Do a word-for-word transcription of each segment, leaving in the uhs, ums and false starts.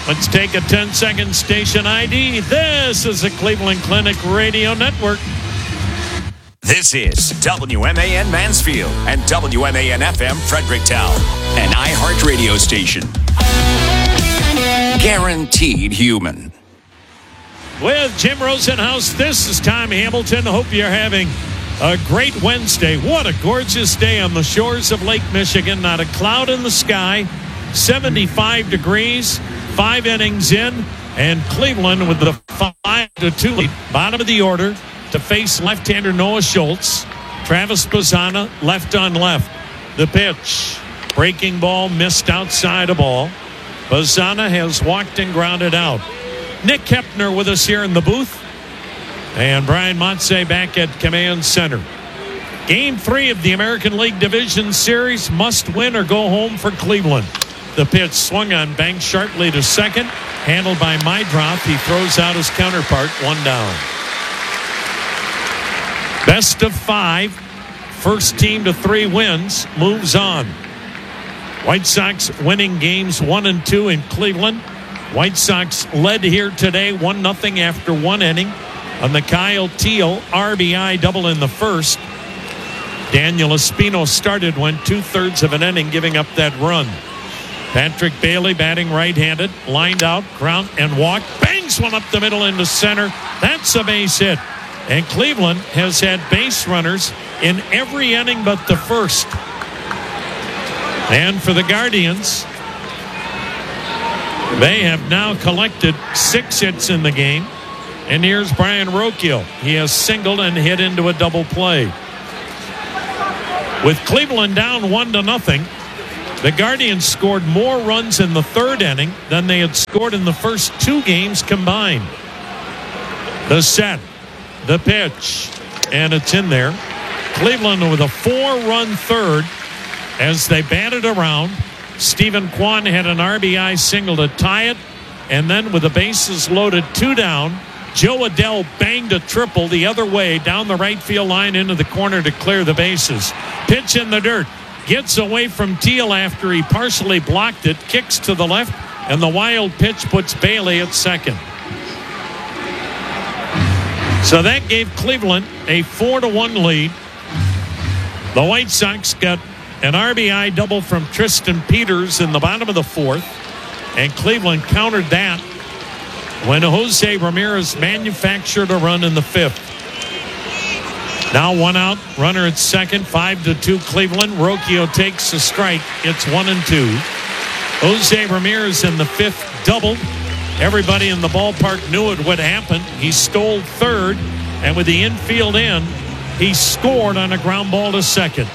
Let's take a ten-second station I D. This is the Cleveland Clinic Radio Network. This is W M A N Mansfield and W M A N F M Fredericktown, an iHeart radio station. Guaranteed human. With Jim Rosenhaus, this is Tom Hamilton. Hope you're having a great Wednesday. What a gorgeous day on the shores of Lake Michigan. Not a cloud in the sky. seventy-five degrees. Five innings in. And Cleveland with the five to two lead. Bottom of the order to face left-hander Noah Schultz. Travis Bazzana, left on left. The pitch. Breaking ball missed outside a ball. Bazzana has walked and grounded out. Nick Hepner with us here in the booth. And Brian Montse back at command center. Game three of the American League Division Series. Must win or go home for Cleveland. The pitch swung on, banked sharply to second. Handled by Mydroth. He throws out his counterpart. One down. Best of five. First team to three wins moves on. White Sox winning games one and two in Cleveland. White Sox led here today one nothing after one inning on the Kyle Teel R B I double in the first. Daniel Espino started, went two-thirds of an inning, giving up that run. Patrick Bailey batting right-handed, lined out, ground and walk, bangs one up the middle into center. That's a base hit. And Cleveland has had base runners in every inning but the first. And for the Guardians, they have now collected six hits in the game. And here's Brian Rocchio. He has singled and hit into a double play. With Cleveland down one to nothing, the Guardians scored more runs in the third inning than they had scored in the first two games combined. The set, the pitch, and it's in there. Cleveland with a four-run third as they batted around. Stephen Kwan had an R B I single to tie it. And then with the bases loaded, two down, Joe Adell banged a triple the other way down the right field line into the corner to clear the bases. Pitch in the dirt. Gets away from Teel after he partially blocked it. Kicks to the left. And the wild pitch puts Bailey at second. So that gave Cleveland a four to one lead. The White Sox got an R B I double from Tristan Peters in the bottom of the fourth. And Cleveland countered that when Jose Ramirez manufactured a run in the fifth. Now one out, runner at second, five to two Cleveland. Rocchio takes a strike. It's one and two. Jose Ramirez in the fifth doubled. Everybody in the ballpark knew it would happen. He stole third, and with the infield in, he scored on a ground ball to second.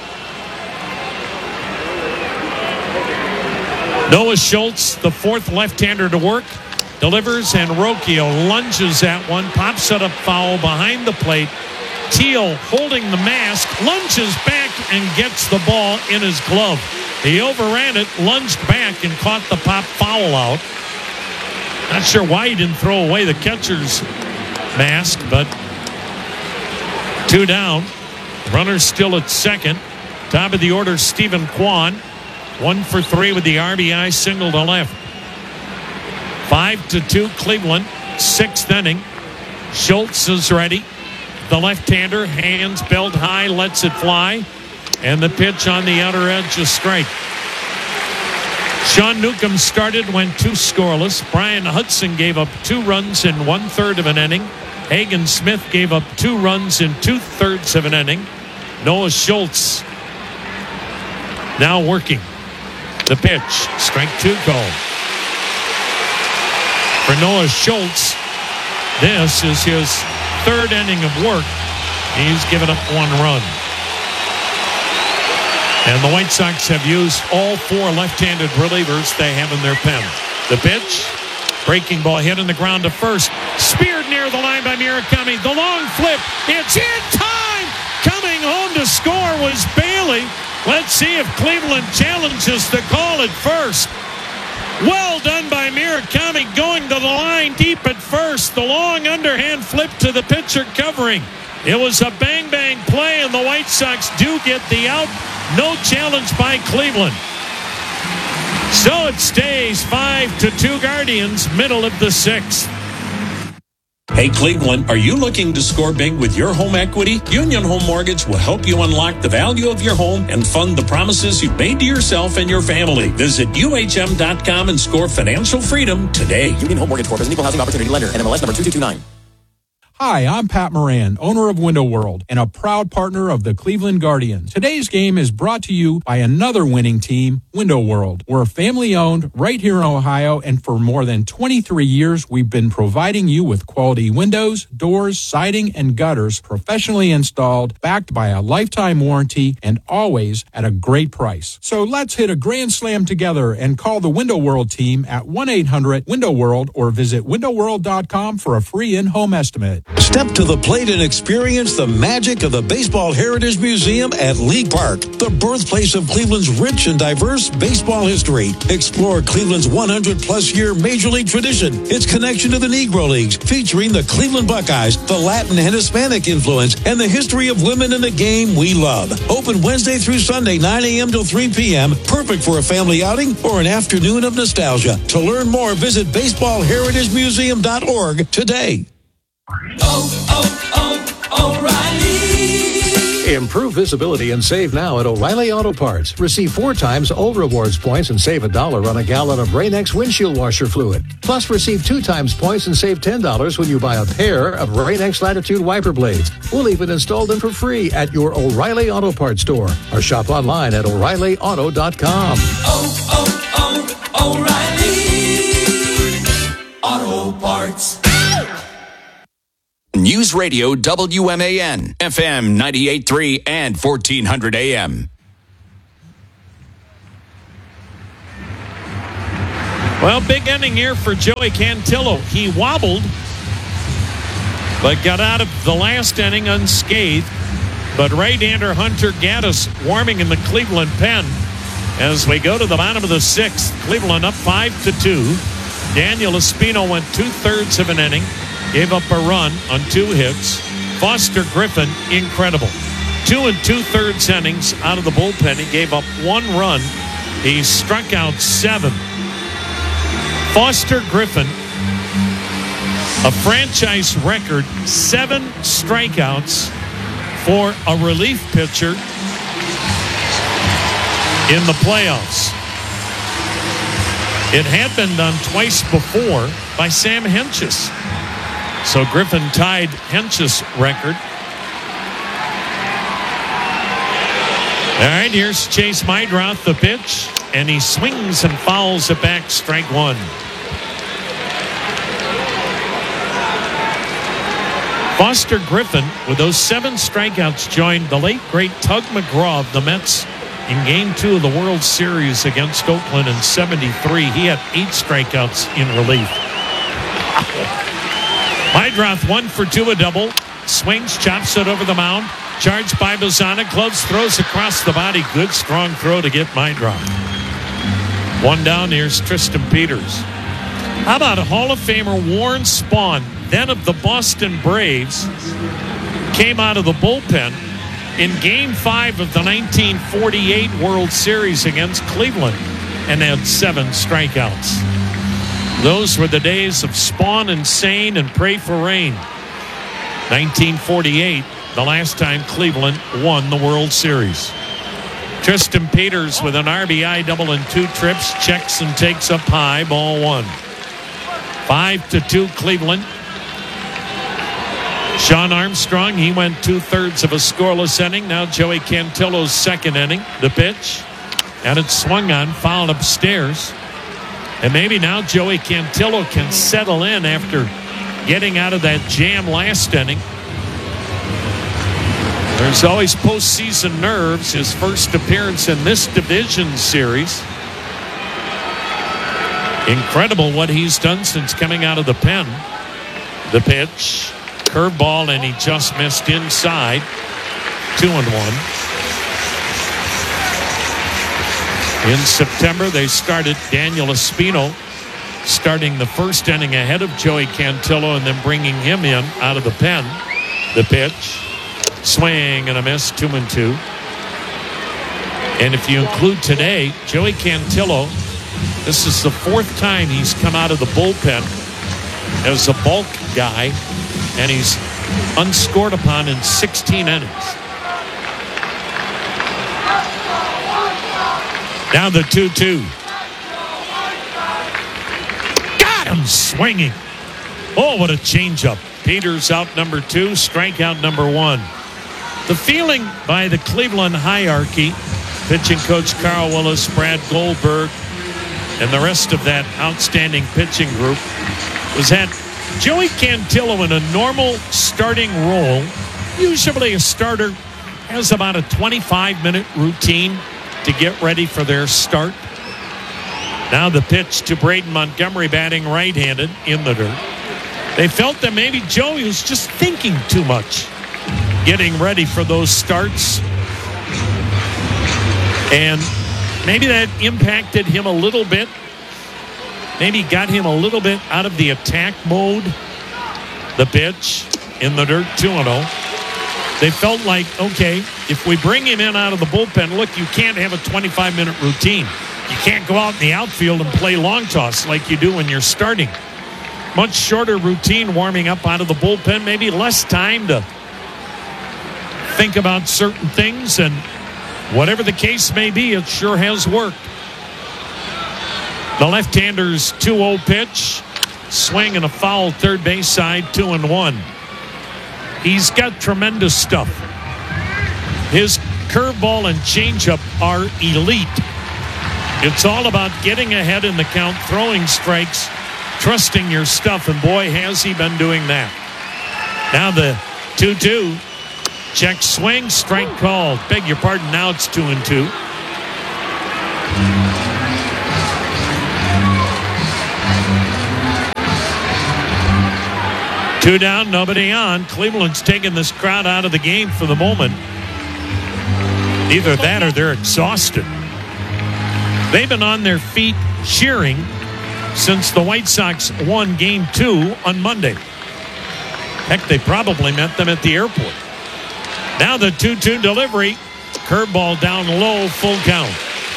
Noah Schultz, the fourth left-hander to work, delivers, and Rocchio lunges at one, pops it up foul behind the plate. Teel holding the mask, lunges back and gets the ball in his glove. He overran it, lunged back, and caught the pop foul out. Not sure why he didn't throw away the catcher's mask, but two down. Runner still at second. Top of the order, Stephen Kwan. One for three with the R B I single to left. Five to two Cleveland. Sixth inning. Schultz is ready. The left-hander, hands belt high, lets it fly. And the pitch on the outer edge is strike. Sean Newcomb started, went two scoreless. Brian Hudson gave up two runs in one-third of an inning. Hagen Smith gave up two runs in two-thirds of an inning. Noah Schultz now working. The pitch, strike two call. For Noah Schultz, this is his third inning of work. He's given up one run. And the White Sox have used all four left-handed relievers they have in their pen. The pitch, breaking ball hit on the ground to first. Speared near the line by Murakami. The long flip, it's in time! Coming home to score was Bailey. Let's see if Cleveland challenges the call at first. Well done by Murakami, going to the line deep at first. The long underhand flip to the pitcher covering. It was a bang-bang play, and the White Sox do get the out. No challenge by Cleveland. So it stays five to two Guardians, middle of the sixth. Hey, Cleveland, are you looking to score big with your home equity? Union Home Mortgage will help you unlock the value of your home and fund the promises you've made to yourself and your family. Visit U H M dot com and score financial freedom today. Union Home Mortgage Corp is an equal housing opportunity lender. N M L S number two two two nine. Hi, I'm Pat Moran, owner of Window World and a proud partner of the Cleveland Guardians. Today's game is brought to you by another winning team, Window World. We're family-owned right here in Ohio, and for more than twenty-three years, we've been providing you with quality windows, doors, siding, and gutters professionally installed, backed by a lifetime warranty, and always at a great price. So let's hit a grand slam together and call the Window World team at one eight hundred window world or visit window world dot com for a free in-home estimate. Step to the plate and experience the magic of the Baseball Heritage Museum at League Park, the birthplace of Cleveland's rich and diverse baseball history. Explore Cleveland's one hundred plus year Major League tradition, its connection to the Negro Leagues, featuring the Cleveland Buckeyes, the Latin and Hispanic influence, and the history of women in the game we love. Open Wednesday through Sunday, nine a.m. till three p.m. Perfect for a family outing or an afternoon of nostalgia. To learn more, visit baseball heritage museum dot org today. Oh, oh, oh, O'Reilly. Improve visibility and save now at O'Reilly Auto Parts. Receive four times old rewards points and save a dollar on a gallon of Rain-X windshield washer fluid. Plus, receive two times points and save ten dollars when you buy a pair of Rain-X Latitude wiper blades. We'll even install them for free at your O'Reilly Auto Parts store or shop online at O'Reilly Auto dot com. Oh, oh, oh, O'Reilly Auto Parts. News Radio W M A N, F M ninety-eight point three and fourteen hundred A M. Well, big inning here for Joey Cantillo. He wobbled, but got out of the last inning unscathed. But right-hander Hunter Gaddis warming in the Cleveland pen as we go to the bottom of the sixth. Cleveland up five to two. Daniel Espino went two-thirds of an inning. Gave up a run on two hits. Foster Griffin, incredible. Two and two-thirds innings out of the bullpen. He gave up one run. He struck out seven. Foster Griffin, a franchise record, seven strikeouts for a relief pitcher in the playoffs. It had been done twice before by Sam Hentges. So Griffin tied Hentges' record. All right, here's Chase Meidroth, the pitch, and he swings and fouls it back, strike one. Foster Griffin, with those seven strikeouts, joined the late, great Tug McGraw of the Mets in Game two of the World Series against Oakland in seventy-three. He had eight strikeouts in relief. Meidroth one for two, a double. Swings, chops it over the mound. Charged by Bazana. Gloves, throws across the body. Good, strong throw to get Meidroth. One down, here's Tristan Peters. How about Hall of Famer Warren Spahn, then of the Boston Braves, came out of the bullpen in Game five of the nineteen forty-eight World Series against Cleveland and had seven strikeouts. Those were the days of Spawn and Sane and Pray for Rain. nineteen forty-eight, the last time Cleveland won the World Series. Tristan Peters with an R B I double and two trips, checks and takes up high, ball one. Five to two Cleveland. Sean Armstrong, he went two-thirds of a scoreless inning. Now Joey Cantillo's second inning. The pitch, and it's swung on, fouled upstairs. And maybe now Joey Cantillo can settle in after getting out of that jam last inning. There's always postseason nerves. His first appearance in this division series. Incredible what he's done since coming out of the pen. The pitch, curveball, and he just missed inside. Two and one. In September, they started Daniel Espino starting the first inning ahead of Joey Cantillo and then bringing him in out of the pen. The pitch, swing and a miss, two and two. And if you include today, Joey Cantillo This is the fourth time he's come out of the bullpen as a bulk guy, and he's unscored upon in sixteen innings. Now the two two. Got him swinging. Oh, what a changeup. Peters out number two, strikeout number one. The feeling by the Cleveland hierarchy, pitching coach Carl Willis, Brad Goldberg, and the rest of that outstanding pitching group, was that Joey Cantillo in a normal starting role, usually a starter has about a twenty-five minute routine to get ready for their start. Now the pitch to Braden Montgomery, batting right-handed, in the dirt. They felt that maybe Joey was just thinking too much, getting ready for those starts. And maybe that impacted him a little bit. Maybe got him a little bit out of the attack mode. The pitch in the dirt, two and oh. They felt like, okay, if we bring him in out of the bullpen, look, you can't have a twenty-five minute routine. You can't go out in the outfield and play long toss like you do when you're starting. Much shorter routine warming up out of the bullpen, maybe less time to think about certain things, and whatever the case may be, it sure has worked. The left-hander's two oh pitch, swing and a foul third base side, two and one. He's got tremendous stuff. His curveball and changeup are elite. It's all about getting ahead in the count, throwing strikes, trusting your stuff, and boy, has he been doing that. Now the two two. Check swing, strike called. Beg your pardon, now it's two and two. Two down, nobody on. Cleveland's taking this crowd out of the game for the moment. Either that or they're exhausted. They've been on their feet cheering since the White Sox won game two on Monday. Heck, they probably met them at the airport. Now the two two delivery. Curveball down low, full count.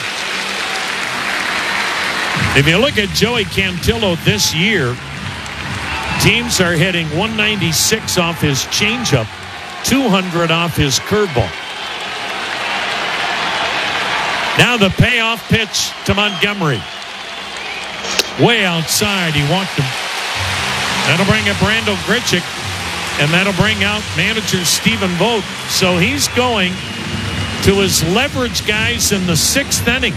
If you look at Joey Cantillo this year, teams are hitting one ninety-six off his changeup, two hundred off his curveball. Now the payoff pitch to Montgomery. Way outside, he walked him. That'll bring up Randall Grichuk, and that'll bring out manager Stephen Vogt. So he's going to his leverage guys in the sixth inning.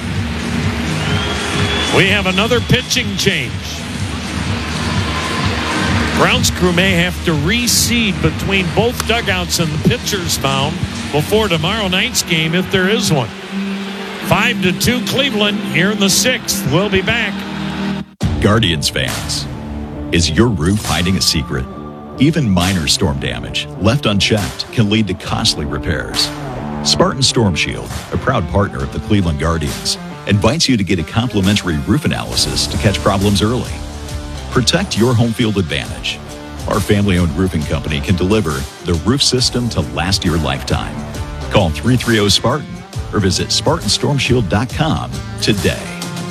We have another pitching change. Browns crew may have to reseed between both dugouts and the pitcher's mound before tomorrow night's game, if there is one. Five to two Cleveland here in the sixth. We'll be back. Guardians fans, is your roof hiding a secret? Even minor storm damage left unchecked can lead to costly repairs. Spartan Storm Shield, a proud partner of the Cleveland Guardians, invites you to get a complimentary roof analysis to catch problems early. Protect your home field advantage. Our family-owned roofing company can deliver the roof system to last your lifetime. Call three three zero Spartan or visit Spartan Storm Shield dot com today.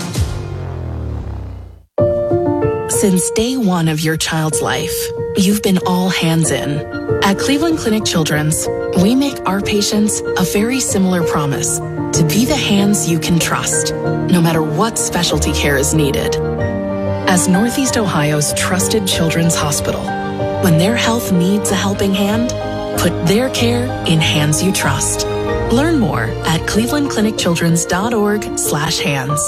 Since day one of your child's life, you've been all hands in. At Cleveland Clinic Children's, we make our patients a very similar promise to be the hands you can trust, no matter what specialty care is needed. As Northeast Ohio's trusted children's hospital, when their health needs a helping hand, put their care in hands you trust. Learn more at cleveland clinic children's dot org slash hands.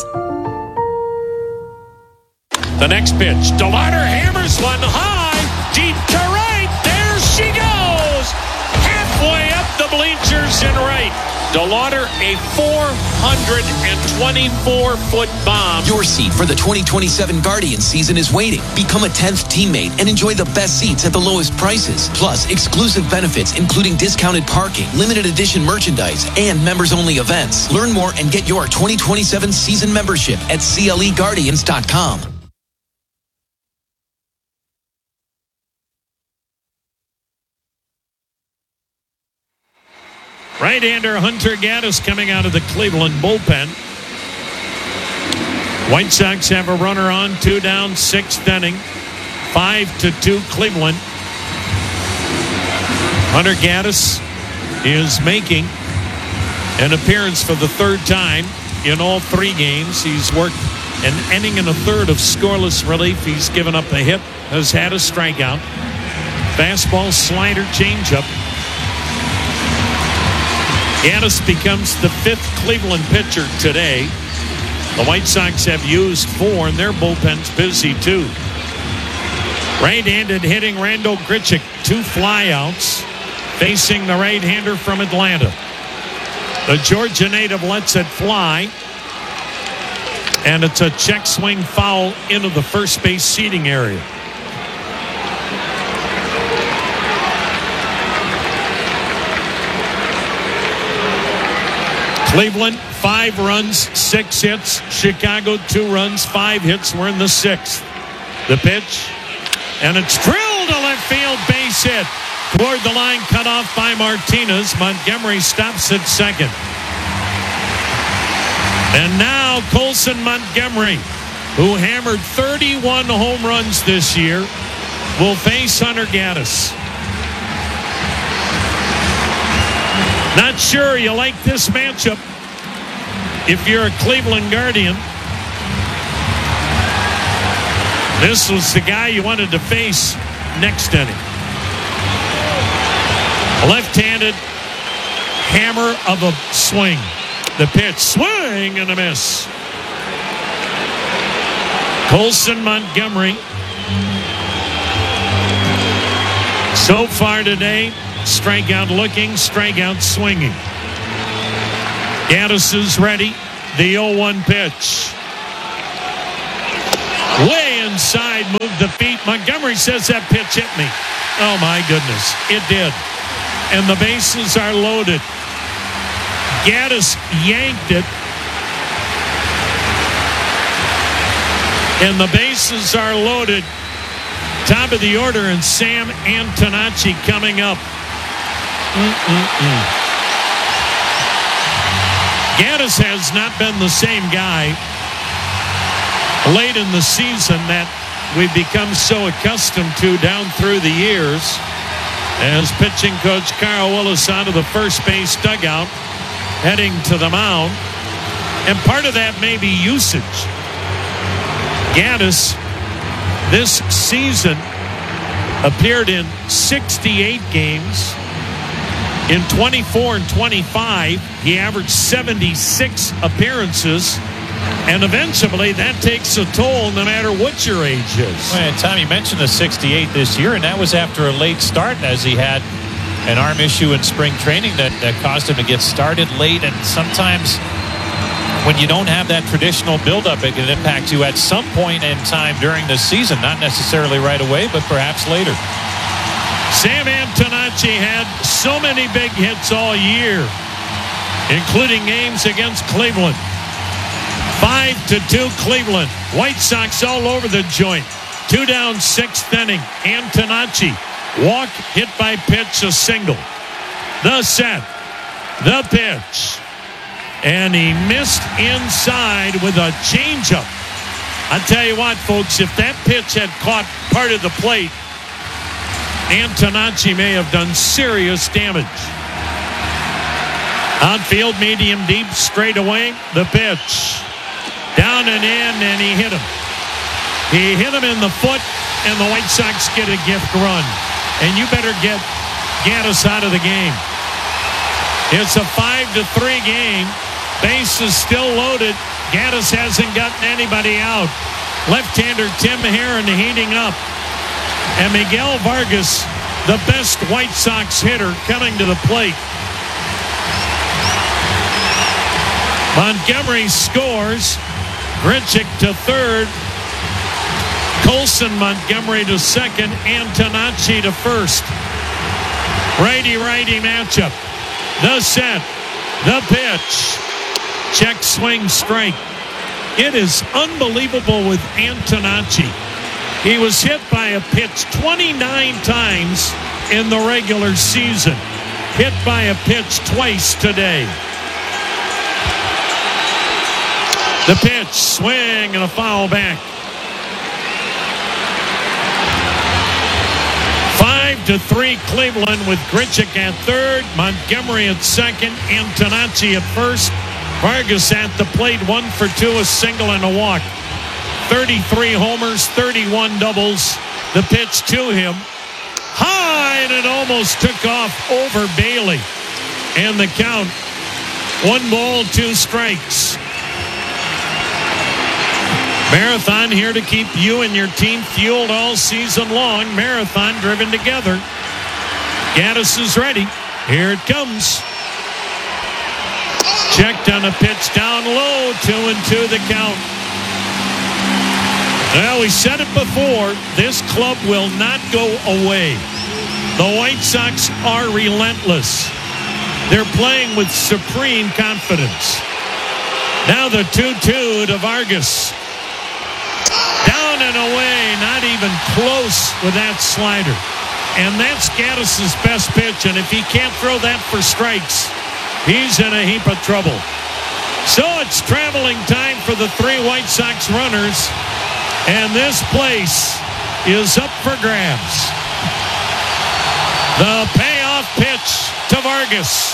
The next pitch, DeLauder hammers one high, deep to right. There she goes, halfway up the bleachers and right. DeLauder, a four hundred twenty-four foot bomb. Your seat for the twenty twenty-seven Guardians season is waiting. Become a tenth teammate and enjoy the best seats at the lowest prices. Plus, exclusive benefits including discounted parking, limited edition merchandise, and members-only events. Learn more and get your twenty twenty-seven season membership at C L E Guardians dot com. Right-hander Hunter Gaddis coming out of the Cleveland bullpen. White Sox have a runner on, two down, sixth inning. Five to two Cleveland. Hunter Gaddis is making an appearance for the third time in all three games. He's worked an inning and a third of scoreless relief. He's given up a hit, has had a strikeout. Fastball, slider, changeup. Gaddis becomes the fifth Cleveland pitcher today. The White Sox have used four, and their bullpen's busy too. Right-handed hitting Randal Grichuk, two flyouts, facing the right-hander from Atlanta. The Georgia native lets it fly, and it's a check swing foul into the first base seating area. Cleveland, five runs, six hits. Chicago, two runs, five hits. We're in the sixth. The pitch, and it's drilled to left field, base hit. Toward the line, cut off by Martinez. Montgomery stops at second. And now Colson Montgomery, who hammered thirty-one home runs this year, will face Hunter Gaddis. Not sure you like this matchup if you're a Cleveland Guardian. This was the guy you wanted to face next inning. A left-handed hammer of a swing. The pitch, swing and a miss. Colson Montgomery. So far today, strikeout looking, strikeout swinging. Gaddis is ready. The oh one pitch. Way inside, moved the feet. Montgomery says that pitch hit me. Oh my goodness, it did. And the bases are loaded. Gaddis yanked it. And the bases are loaded. Top of the order, and Sam Antonacci coming up. Mm-mm-mm. Gaddis has not been the same guy late in the season that we've become so accustomed to down through the years, as pitching coach Carl Willis out of the first base dugout, heading to the mound. And part of that may be usage. Gaddis this season appeared in sixty-eight games. In twenty-four and twenty-five, he averaged seventy-six appearances. And eventually, that takes a toll no matter what your age is. Well, Tom, you mentioned the sixty-eight this year, and that was after a late start, as he had an arm issue in spring training that, that caused him to get started late. And sometimes when you don't have that traditional buildup, it can impact you at some point in time during the season. Not necessarily right away, but perhaps later. Sam Antonacci had so many big hits all year, including games against Cleveland. Five to two Cleveland. White Sox all over the joint. Two down, sixth inning. Antonacci, walk, hit by pitch, a single. The set, the pitch. And he missed inside with a changeup. I tell you what, folks, if that pitch had caught part of the plate, Antonacci may have done serious damage. Outfield, medium deep, straight away, the pitch. Down and in, and he hit him. He hit him in the foot, and the White Sox get a gift run. And you better get Gaddis out of the game. It's a five to three game. Base is still loaded. Gaddis hasn't gotten anybody out. Left-hander Tim Herron heating up. And Miguel Vargas, the best White Sox hitter, coming to the plate. Montgomery scores. Grichuk to third. Colson Montgomery to second. Antonacci to first. Righty-righty matchup. The set. The pitch. Check swing strike. It is unbelievable with Antonacci. He was hit by a pitch twenty-nine times in the regular season. Hit by a pitch twice today. The pitch. pitch, swing, and a foul back. Five to three Cleveland with Grichuk at third, Montgomery at second, Antonacci at first. Vargas at the plate, one for two, a single and a walk. thirty-three homers, thirty-one doubles. The pitch to him. High, and it almost took off over Bailey. And the count, one ball, two strikes. Marathon here to keep you and your team fueled all season long. Marathon driven together. Gaddis is ready. Here it comes. Checked on a pitch down low. Two and two the count. Well, we said it before. This club will not go away. The White Sox are relentless. They're playing with supreme confidence. Now the two two to Vargas. Down and away, not even close with that slider. And that's Gaddis' best pitch, and if he can't throw that for strikes, he's in a heap of trouble. So it's traveling time for the three White Sox runners, and this place is up for grabs. The payoff pitch to Vargas.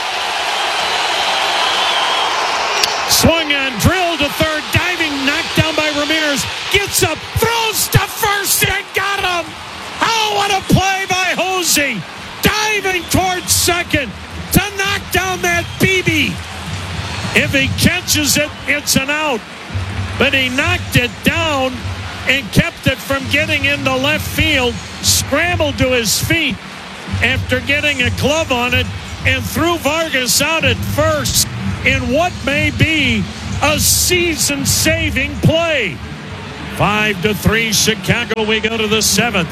Swung on, drilled to third, diving, knocked down by Ramirez. Gets up, throws to first, and got him. Oh, what a play by Hosey. Diving towards second to knock down that B B. If he catches it, it's an out. But he knocked it down and kept it from getting into left field. Scrambled to his feet after getting a glove on it and threw Vargas out at first in what may be a season-saving play. Five to three, Chicago. We go to the seventh.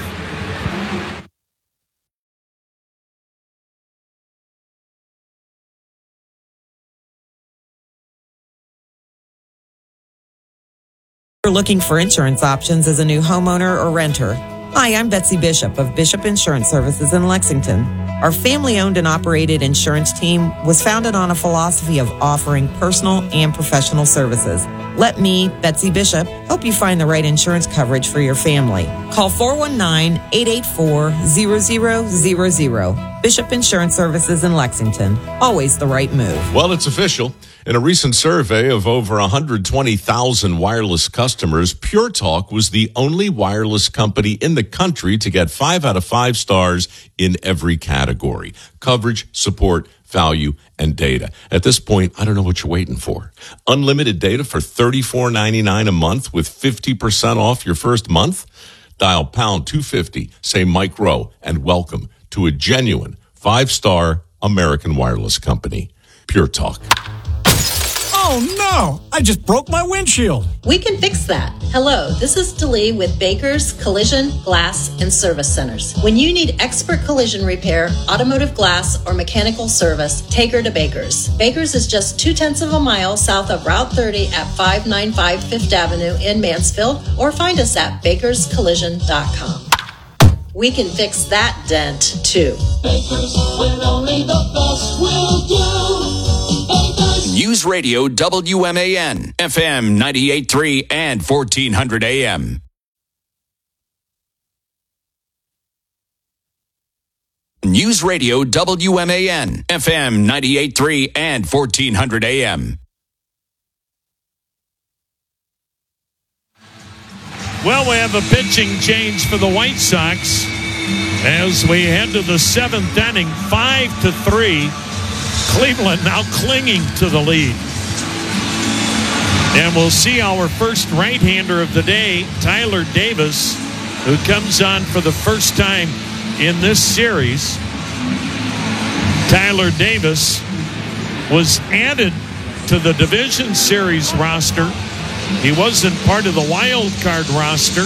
You're looking for insurance options as a new homeowner or renter. Hi, I'm Betsy Bishop of Bishop Insurance Services in Lexington. Our family-owned and operated insurance team was founded on a philosophy of offering personal and professional services. Let me, Betsy Bishop, help you find the right insurance coverage for your family. Call four one nine, eight eight four, zero zero zero zero. Bishop Insurance Services in Lexington. Always the right move. Well, it's official. In a recent survey of over one hundred twenty thousand wireless customers, Pure Talk was the only wireless company in the country to get five out of five stars in every category: coverage, support, value, and data. At this point, I don't know what you're waiting for. Unlimited data for thirty-four ninety-nine a month with fifty percent off your first month? Dial pound two fifty, say Mike Rowe, and welcome to a genuine five-star American wireless company. Pure Talk. Oh no, I just broke my windshield. We can fix that. Hello, this is Delee with Baker's Collision, Glass, and Service Centers. When you need expert collision repair, automotive glass, or mechanical service, take her to Baker's. Baker's is just two-tenths of a mile south of Route thirty at five ninety-five Fifth Avenue in Mansfield, or find us at bakers collision dot com. We can fix that dent, too. Bakers, when only the best will do. Bakers. News Radio W M A N, F M ninety-eight point three and fourteen hundred A M. News Radio W M A N, F M ninety-eight point three and fourteen hundred A M. Well, we have a pitching change for the White Sox as we head to the seventh inning, five to three. Cleveland now clinging to the lead. And we'll see our first right-hander of the day, Tyler Davis, who comes on for the first time in this series. Tyler Davis was added to the Division Series roster. He wasn't part of the wild card roster.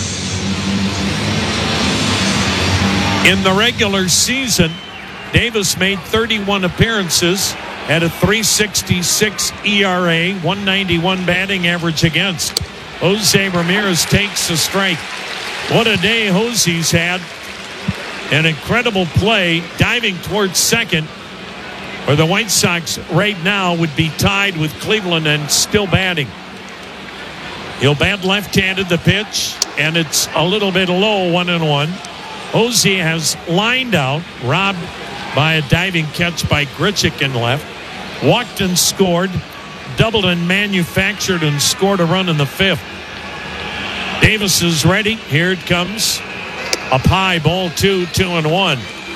In the regular season, Davis made thirty-one appearances, had a three sixty-six E R A, one ninety-one batting average against. Jose Ramirez takes a strike. What a day Jose's had. An incredible play, diving towards second, where the White Sox right now would be tied with Cleveland and still batting. He'll bat left-handed the pitch, and it's a little bit low, one and one. Hosey has lined out, robbed by a diving catch by Grichuk in left. Walked and scored, doubled and manufactured and scored a run in the fifth. Davis is ready. Here it comes. Up high, ball two, two and one.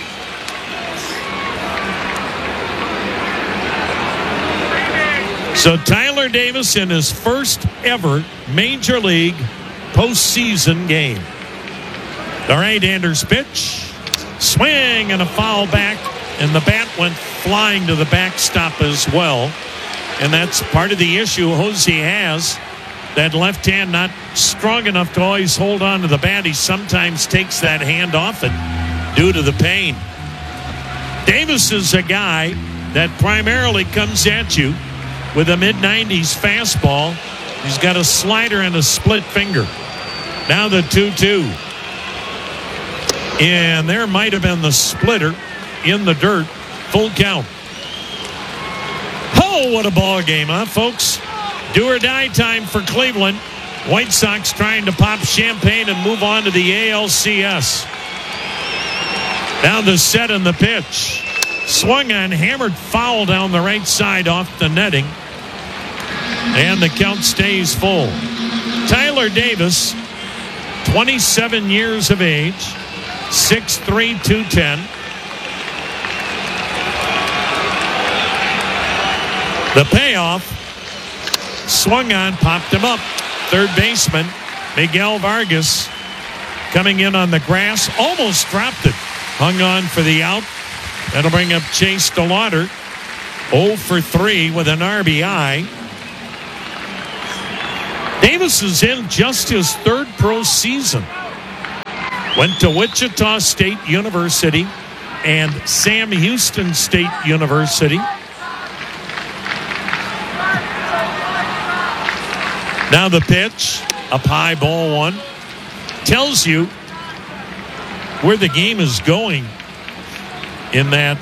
So Tyler Davis in his first ever Major League postseason game. The right-hander's pitch. Swing and a foul back, and the bat went flying to the backstop as well. And that's part of the issue Hosey has. That left hand not strong enough to always hold on to the bat. He sometimes takes that hand off it due to the pain. Davis is a guy that primarily comes at you with a mid nineties fastball. He's got a slider and a split finger. Now the two two. And there might have been the splitter in the dirt. Full count. Oh, what a ball game, huh, folks? Do or die time for Cleveland. White Sox trying to pop champagne and move on to the A L C S. Now the set and the pitch. Swung on, hammered foul down the right side off the netting. And the count stays full. Tyler Davis, twenty-seven years of age, six three, two ten. The payoff, swung on, popped him up. Third baseman, Miguel Vargas, coming in on the grass, almost dropped it. Hung on for the out. That'll bring up Chase DeLauder, oh for three with an R B I. Davis is in just his third pro season. Went to Wichita State University and Sam Houston State University. Now the pitch, up high, ball one. Tells you where the game is going in that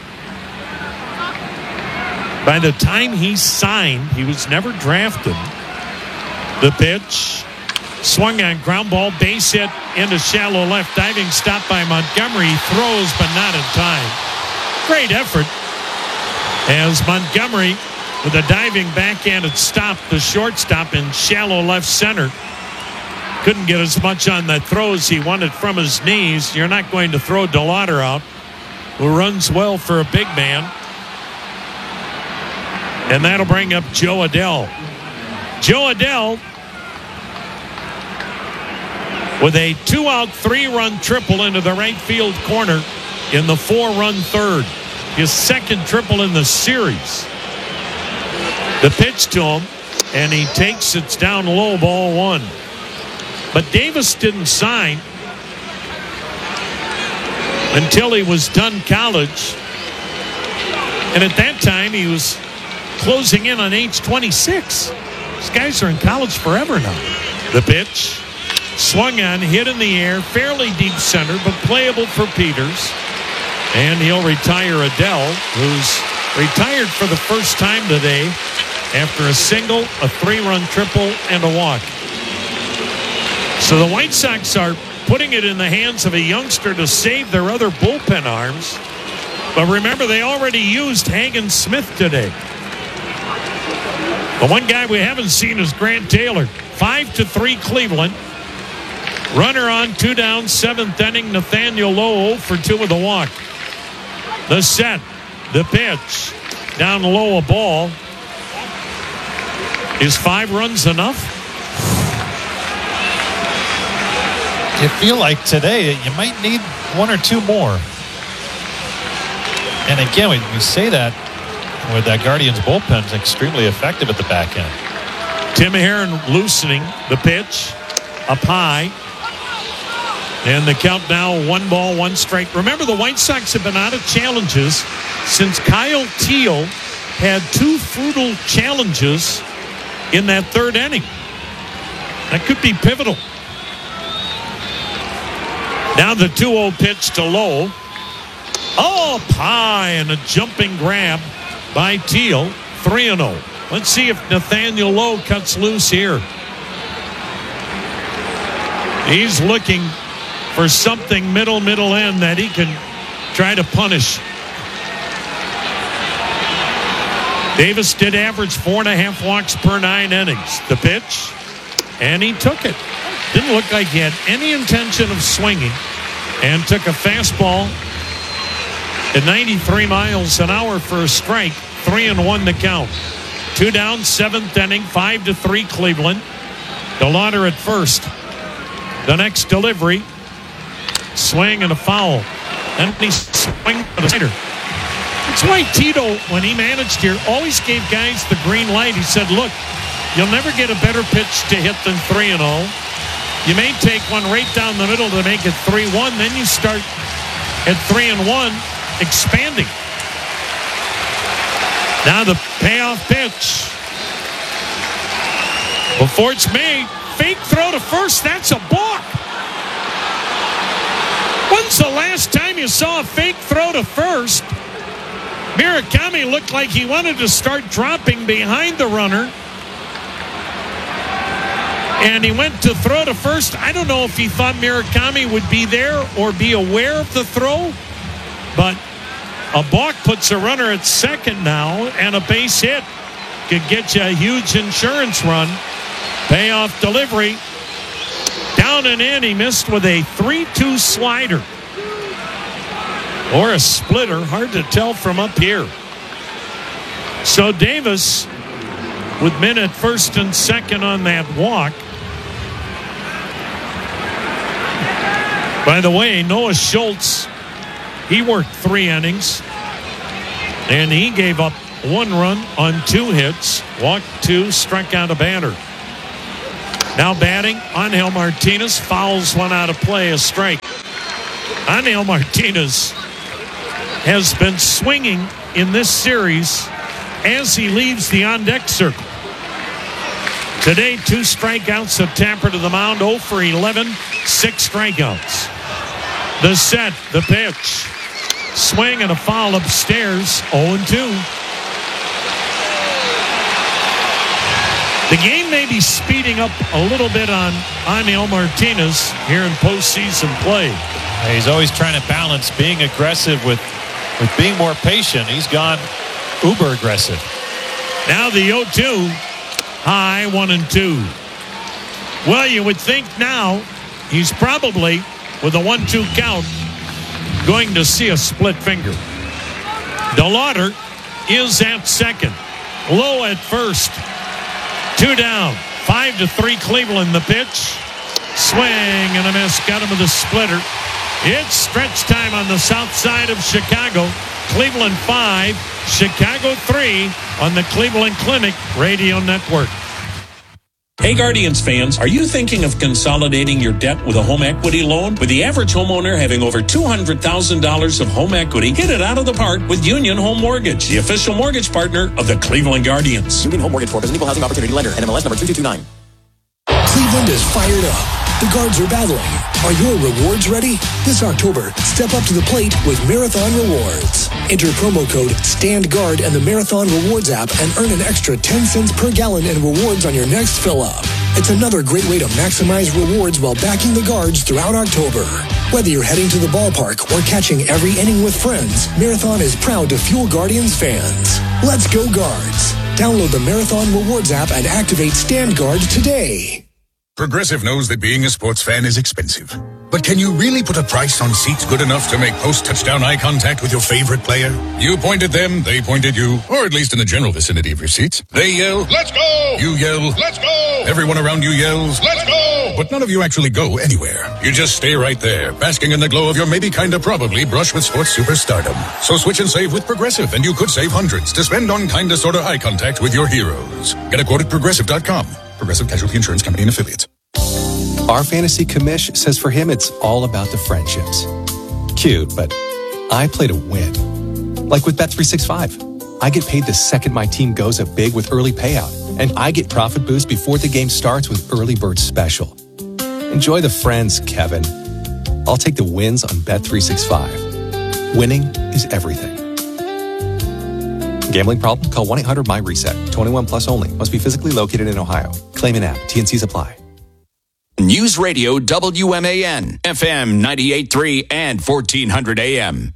by the time he signed, he was never drafted. The pitch, swung on, ground ball, base hit into shallow left. Diving stop by Montgomery. Throws, but not in time. Great effort as Montgomery, with a diving backhanded stop, the shortstop in shallow left center. Couldn't get as much on the throw as he wanted from his knees. You're not going to throw DeLauder out, who runs well for a big man. And that'll bring up Joe Adell. Joe Adell with a two-out, three-run triple into the right field corner in the four-run third. His second triple in the series. The pitch to him, and he takes it's down low, ball one. But Davis didn't sign until he was done college. And at that time, he was closing in on age twenty-six. These guys are in college forever now. The pitch, swung on, hit in the air, fairly deep center, but playable for Peters. And he'll retire Adell, who's retired for the first time today after a single, a three-run triple, and a walk. So the White Sox are putting it in the hands of a youngster to save their other bullpen arms. But remember, they already used Hagen Smith today. The one guy we haven't seen is Grant Taylor. Five to three Cleveland. Runner on, two down, seventh inning. Nathaniel Lowe oh for two with a walk. The set, the pitch, down low, a ball. Is five runs enough? You feel like today you might need one or two more. And again, we, we say that with that Guardians bullpen is extremely effective at the back end. Tim Herron loosening the pitch up high. And the count now, one ball, one strike. Remember, the White Sox have been out of challenges since Kyle Teal had two fruitful challenges in that third inning. That could be pivotal. Now the two oh pitch to Lowe. Oh, up high and a jumping grab by Teal. three and oh. Let's see if Nathaniel Lowe cuts loose here. He's looking for something middle, middle end that he can try to punish. Davis did average four and a half walks per nine innings. The pitch, and he took it. Didn't look like he had any intention of swinging, and took a fastball at ninety-three miles an hour for a strike. Three and one to count. Two down, seventh inning, five to three Cleveland. DeLauder at first. The next delivery, swing and a foul. Then he swings for the slider. That's why Tito, when he managed here, always gave guys the green light. He said, look, you'll never get a better pitch to hit than three and oh. You may take one right down the middle to make it three one. Then you start at three and one, expanding. Now the payoff pitch. Before it's made, fake throw to first. That's a balk. When's the last time you saw a fake throw to first? Murakami looked like he wanted to start dropping behind the runner. And he went to throw to first. I don't know if he thought Murakami would be there or be aware of the throw. But a balk puts a runner at second now, and a base hit could get you a huge insurance run. Payoff delivery. Down and in, he missed with a three two slider. Or a splitter, hard to tell from up here. So Davis with men at first and second on that walk. By the way, Noah Schultz, he worked three innings, and he gave up one run on two hits, walked two, struck out a batter. Now batting, Angel Martinez fouls one out of play, a strike. Angel Martinez has been swinging in this series as he leaves the on-deck circle. Today, two strikeouts of Tapper to the mound, oh for eleven, six strikeouts. The set, the pitch. Swing and a foul upstairs, oh and two. The game may be speeding up a little bit on Angel Martinez here in postseason play. He's always trying to balance being aggressive with With being more patient. He's gone uber aggressive. Now the oh two, high, one and two. Well, you would think now he's probably, with a one two count, going to see a split finger. DeLauder is at second. Low at first. Two down. Five to three Cleveland. The pitch. Swing and a miss. Got him with a splitter. It's stretch time on the south side of Chicago. Cleveland five, Chicago three on the Cleveland Clinic Radio Network. Hey Guardians fans, are you thinking of consolidating your debt with a home equity loan? With the average homeowner having over two hundred thousand dollars of home equity, hit it out of the park with Union Home Mortgage, the official mortgage partner of the Cleveland Guardians. Union Home Mortgage Corp is an equal housing opportunity lender. N M L S number two two two nine. Cleveland is fired up. The Guards are battling. Are your rewards ready? This October, step up to the plate with Marathon Rewards. Enter promo code STANDGUARD in the Marathon Rewards app and earn an extra ten cents per gallon in rewards on your next fill-up. It's another great way to maximize rewards while backing the Guards throughout October. Whether you're heading to the ballpark or catching every inning with friends, Marathon is proud to fuel Guardians fans. Let's go Guards. Download the Marathon Rewards app and activate StandGuard today. Progressive knows that being a sports fan is expensive. But can you really put a price on seats good enough to make post-touchdown eye contact with your favorite player? You point at them, they point at you, or at least in the general vicinity of your seats. They yell, "Let's go!" You yell, "Let's go!" Everyone around you yells, "Let's go!" But none of you actually go anywhere. You just stay right there, basking in the glow of your maybe kinda probably brush with sports superstardom. So switch and save with Progressive, and you could save hundreds to spend on kinda sorta eye contact with your heroes. Get a quote at Progressive dot com. Progressive Casualty Insurance Company and Affiliates. Our fantasy commish says for him it's all about the friendships. Cute, but I play to win. Like with Bet three sixty-five. I get paid the second my team goes up big with early payout, and I get profit boost before the game starts with Early Bird Special. Enjoy the friends, Kevin. I'll take the wins on Bet three sixty-five. Winning is everything. Gambling problem? Call one eight hundred my reset. twenty-one plus only. Must be physically located in Ohio. Claim an app. T and Cs apply. News Radio W M A N, F M ninety-eight point three and fourteen hundred A M.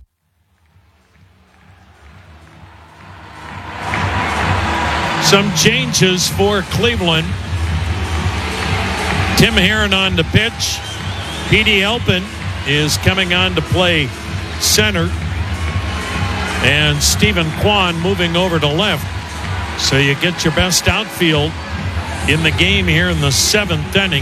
Some changes for Cleveland. Tim Herron on the pitch. Petey Elpin is coming on to play center. And Stephen Kwan moving over to left. So you get your best outfield in the game here in the seventh inning.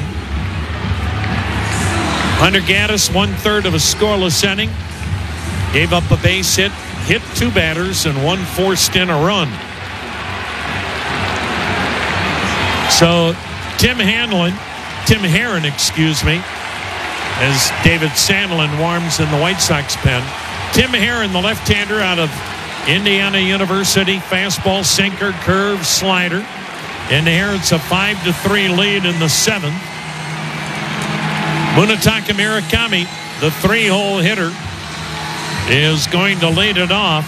Hunter Gaddis, one-third of a scoreless inning. Gave up a base hit, hit two batters, and one forced in a run. So Tim Hanlon, Tim Herron, excuse me, as David Sandlin warms in the White Sox pen. Tim Herron, the left-hander out of Indiana University, fastball, sinker, curve, slider. And Herron's a five to three lead in the seventh. Munetaka Murakami, the three-hole hitter, is going to lead it off.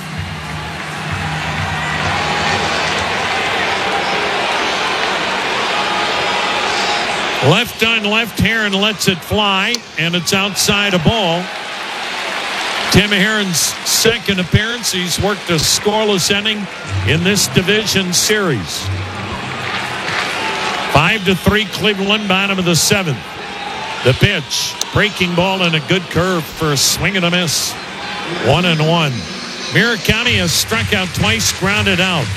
Left on left, Herron lets it fly, and it's outside a ball. Tim Herron's second appearance. He's worked a scoreless inning in this division series. Five to three, Cleveland, bottom of the seventh. The pitch, breaking ball and a good curve for a swing and a miss. One and one. Murakami has struck out twice, grounded out.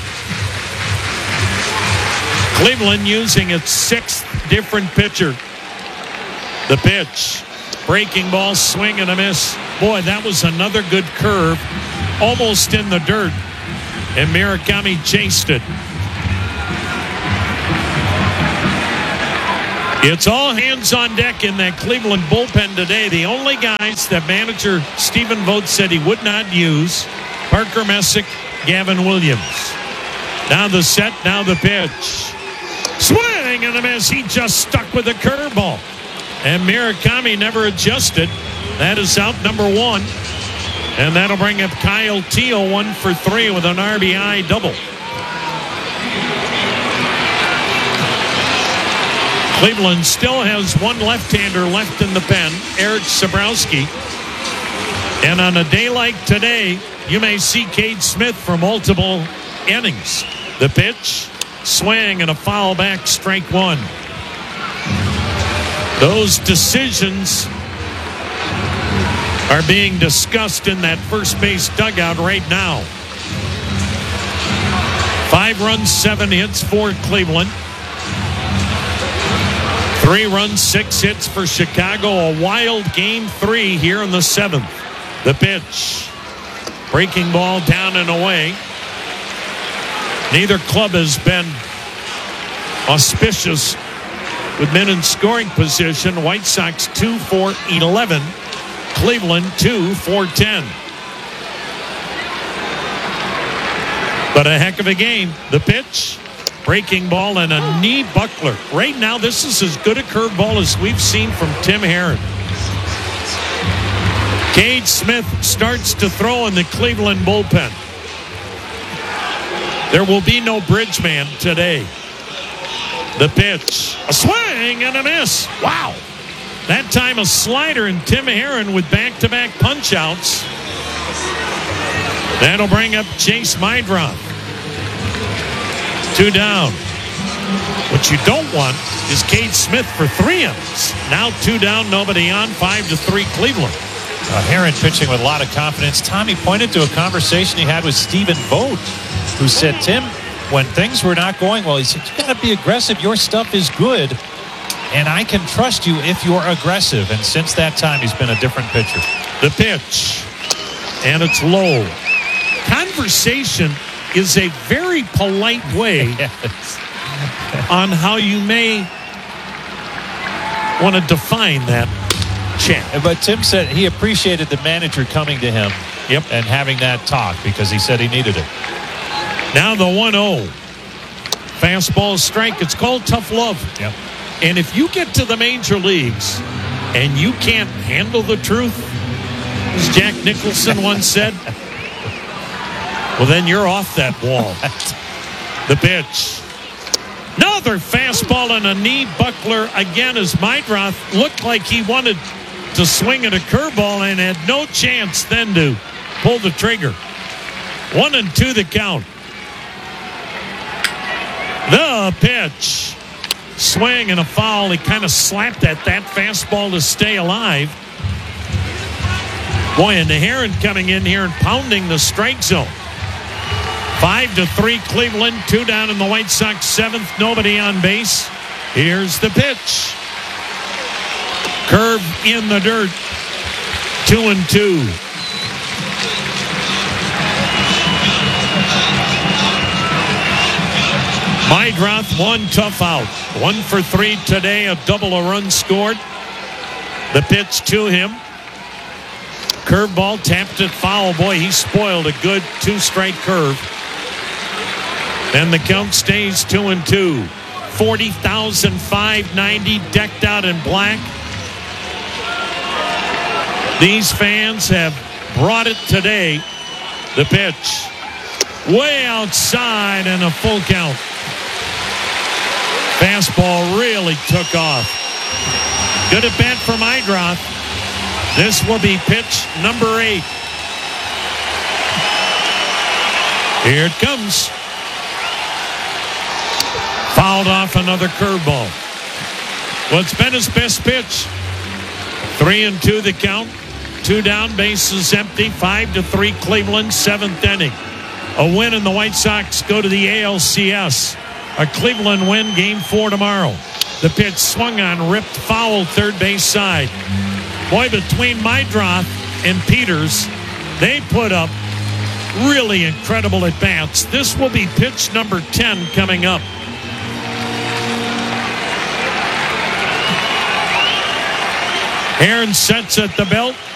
Cleveland using its sixth different pitcher. The pitch, breaking ball, swing and a miss. Boy, that was another good curve, almost in the dirt, and Murakami chased it. It's all hands on deck in that Cleveland bullpen today. The only guys that manager Stephen Vogt said he would not use, Parker Messick, Gavin Williams. Now the set, now the pitch. Swing and a miss. He just stuck with a curveball. And Murakami never adjusted. That is out number one. And that'll bring up Kyle Teel, one for three with an R B I double. Cleveland still has one left-hander left in the pen, Eric Sabrowski. And on a day like today, you may see Cade Smith for multiple innings. The pitch, swing, and a foul back, strike one. Those decisions are being discussed in that first base dugout right now. Five runs, seven hits for Cleveland. Three runs, six hits for Chicago. A wild game three here in the seventh. The pitch. Breaking ball down and away. Neither club has been auspicious with men in scoring position. White Sox two for eleven. Cleveland two for ten. But a heck of a game. The pitch. Breaking ball and a knee buckler. Right now, this is as good a curveball as we've seen from Tim Herron. Cade Smith starts to throw in the Cleveland bullpen. There will be no Bridgman today. The pitch. A swing and a miss. Wow. That time a slider, and Tim Herron with back-to-back punch-outs. That'll bring up Chase Meidroth. Two down. What you don't want is Cade Smith for three innings. Now two down, nobody on, five to three Cleveland. Uh, Herron pitching with a lot of confidence. Tommy pointed to a conversation he had with Stephen Vogt, who said, Tim, when things were not going well, he said, you got to be aggressive. Your stuff is good, and I can trust you if you're aggressive. And since that time, he's been a different pitcher. The pitch, and it's low. Conversation is a very polite way yes. on how you may want to define that chant. But Tim said he appreciated the manager coming to him yep. and having that talk because he said he needed it. Now the one oh. Fastball strike. It's called tough love. Yep. And if you get to the major leagues and you can't handle the truth, as Jack Nicholson once said, well, then you're off that wall. The pitch. No, Another fastball and a knee buckler again as Meidroth looked like he wanted to swing at a curveball and had no chance then to pull the trigger. One and two the count. The pitch. Swing and a foul. He kind of slapped at that fastball to stay alive. Boy, and the Heron coming in here and pounding the strike zone. Five to three Cleveland. Two down in the White Sox seventh. Nobody on base. Here's the pitch. Curve in the dirt. Two and two. Meidroth, one tough out. One for three today. A double a run scored. The pitch to him. Curveball tapped it foul. Boy, he spoiled a good two-strike curve. And the count stays two and two. forty thousand five ninety decked out in black. These fans have brought it today. The pitch. Way outside and a full count. Fastball really took off. Good at bat for Meidroth. This will be pitch number eight. Here it comes. Fouled off another curveball. Well, it's been his best pitch. Three and two the count. Two down, bases empty. Five to three Cleveland, seventh inning. A win and the White Sox go to the A L C S. A Cleveland win, game four tomorrow. The pitch swung on, ripped foul, third base side. Boy, between Meidroth and Peters, they put up really incredible at-bats. This will be pitch number ten coming up. Aaron sets at the belt.